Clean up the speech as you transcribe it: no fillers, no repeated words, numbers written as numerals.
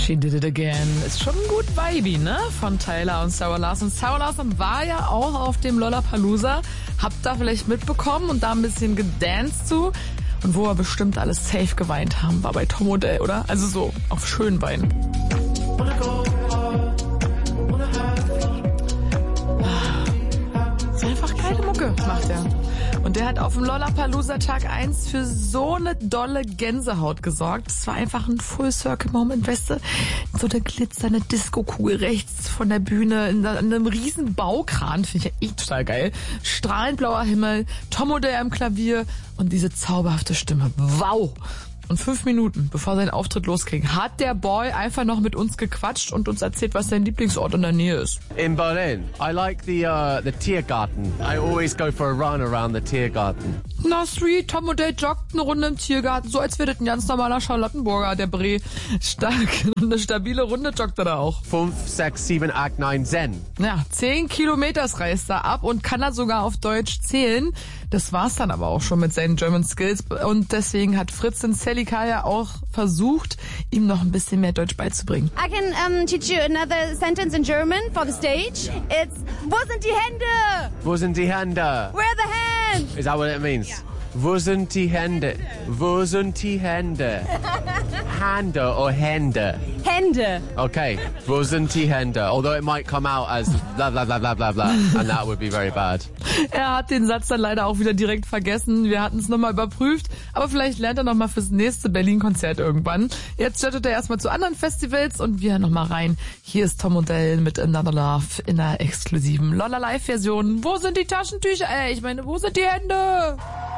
She Did It Again. Ist schon gut vibey, ne? Von Tyler und Sarah Larsson. Sarah Larsson war ja auch auf dem Lollapalooza. Habt da vielleicht mitbekommen und da ein bisschen gedanced zu. Und wo wir bestimmt alles safe geweint haben, war bei Tom Odell, oder? Also so, auf schön weinen. Ist einfach geile Mucke, macht er. Und der hat auf dem Lollapalooza Tag 1 für so eine dolle Gänsehaut gesorgt. Es war einfach ein Full-Circle-Moment, weißt du? So eine glitzernde Disco-Kugel rechts von der Bühne in einem riesen Baukran, finde ich ja eh total geil. Strahlend blauer Himmel, Tom Odell am Klavier und diese zauberhafte Stimme. Wow! Und 5 Minuten, bevor sein Auftritt losging, hat der Boy einfach noch mit uns gequatscht und uns erzählt, was sein Lieblingsort in der Nähe ist. In Berlin, I like the Tiergarten. I always go for a run around the Tiergarten. Na, Street, Tom Odell joggt eine Runde im Tiergarten, so als wäre das ein ganz normaler Charlottenburger, der Bre. Stark, eine stabile Runde joggt er da auch. 5, 6, 7, 8, 9, 10. Ja, 10 Kilometer reist er ab und kann er sogar auf Deutsch zählen. Das war's dann aber auch schon mit seinen German Skills. Und deswegen hat Fritz und Sally Kaya auch versucht, ihm noch ein bisschen mehr Deutsch beizubringen. I can teach you another sentence in German for the stage. It's, wo sind die Hände? Wo sind die Hände? Where are the hands? Is that what it means? Yeah. Wo sind die Hände? Wo sind die Hände? Hände or Hände? Hände. Okay, wo sind die Hände? Although it might come out as blah blah blah blah blah blah, and that would be very bad. Er hat den Satz dann leider auch wieder direkt vergessen. Wir hatten es nochmal überprüft, aber vielleicht lernt er nochmal fürs nächste Berlin-Konzert irgendwann. Jetzt startet er erstmal zu anderen Festivals und wir nochmal rein. Hier ist Tom Odell mit Another Love in der exklusiven Lolla Live-Version. Wo sind die Taschentücher? Ich meine, wo sind die Hände?